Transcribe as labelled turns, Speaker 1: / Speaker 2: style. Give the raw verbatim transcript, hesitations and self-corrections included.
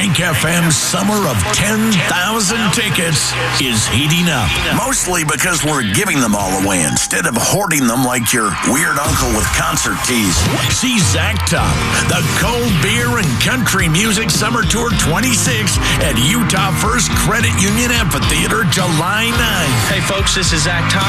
Speaker 1: Tank F M's summer of ten thousand tickets is heating up. Mostly because we're giving them all away instead of hoarding them like your weird uncle with concert tees. See Zach Top, the Cold Beer and Country Music Summer Tour twenty-six at Utah First Credit Union Amphitheater, July ninth.
Speaker 2: Hey folks, this is Zach Top.